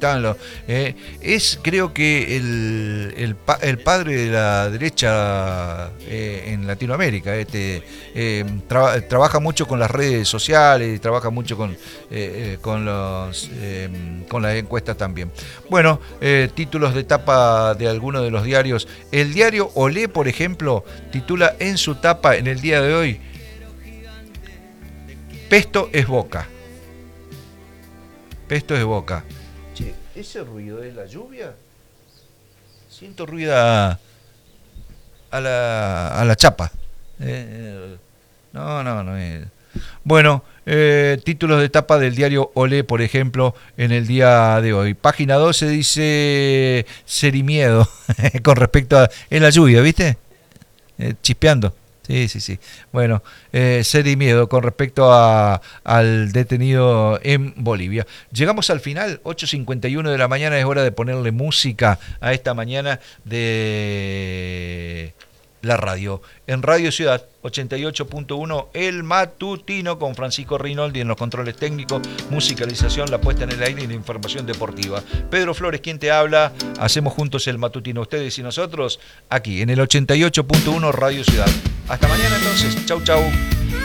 estaban los... es, creo que el padre de la derecha en Latinoamérica. Trabaja mucho con las redes sociales, trabaja mucho con las encuestas también. Bueno, títulos de tapa de algunos de los diarios. El diario Olé, por ejemplo, titula en su tapa en el día de hoy: Pesto es Boca. Pesto es Boca. Che, ¿ese ruido es la lluvia? Siento ruido a la chapa. No es. Bueno, títulos de tapa del diario Olé, por ejemplo, en el día de hoy. Página 12 dice Serimiedo, con respecto a... en la lluvia, ¿viste? Chispeando. Sí. Bueno, Serimiedo con respecto al detenido en Bolivia. Llegamos al final, 8:51 de la mañana, es hora de ponerle música a esta mañana de la radio. En Radio Ciudad 88.1, El Matutino, con Francisco Rinaldi en los controles técnicos, musicalización, la puesta en el aire y la información deportiva. Pedro Flores, quien te habla. Hacemos juntos El Matutino, ustedes y nosotros, aquí en el 88.1 Radio Ciudad. Hasta mañana entonces. Chau.